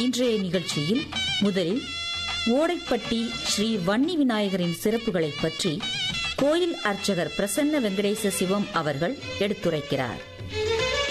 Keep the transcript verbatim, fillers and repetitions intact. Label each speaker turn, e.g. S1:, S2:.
S1: இன்றைய நிகழ்ச்சியில் முதலில் ஓடைப்பட்டி ஸ்ரீ வன்னி விநாயகரின் சிறப்புகளை பற்றி கோயில் அர்ச்சகர் பிரசன்ன வெங்கடேச சிவம் அவர்கள் எடுத்துரைக்கிறார்.